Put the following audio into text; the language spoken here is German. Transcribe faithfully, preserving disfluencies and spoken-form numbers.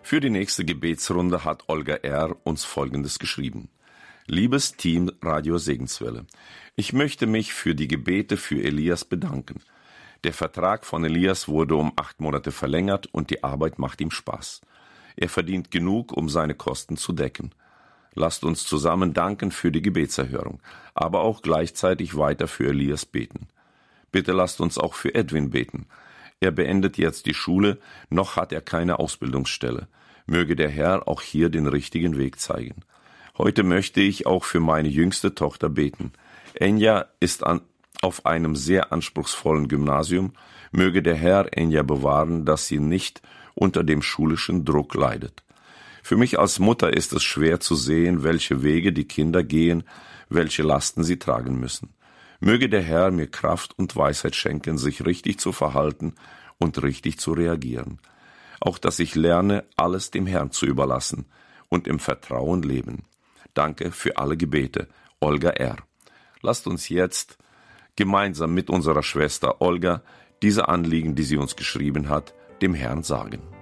Für die nächste Gebetsrunde hat Olga R. uns Folgendes geschrieben. Liebes Team Radio Segenswelle, ich möchte mich für die Gebete für Elias bedanken. Der Vertrag von Elias wurde um acht Monate verlängert und die Arbeit macht ihm Spaß. Er verdient genug, um seine Kosten zu decken. Lasst uns zusammen danken für die Gebetserhörung, aber auch gleichzeitig weiter für Elias beten. Bitte lasst uns auch für Edwin beten. Er beendet jetzt die Schule, noch hat er keine Ausbildungsstelle. Möge der Herr auch hier den richtigen Weg zeigen. Heute möchte ich auch für meine jüngste Tochter beten. Enya ist an, auf einem sehr anspruchsvollen Gymnasium. Möge der Herr Enya bewahren, dass sie nicht unter dem schulischen Druck leidet. Für mich als Mutter ist es schwer zu sehen, welche Wege die Kinder gehen, welche Lasten sie tragen müssen. Möge der Herr mir Kraft und Weisheit schenken, sich richtig zu verhalten und richtig zu reagieren. Auch, dass ich lerne, alles dem Herrn zu überlassen und im Vertrauen leben. Danke für alle Gebete. Olga R. Lasst uns jetzt gemeinsam mit unserer Schwester Olga diese Anliegen, die sie uns geschrieben hat, dem Herrn sagen.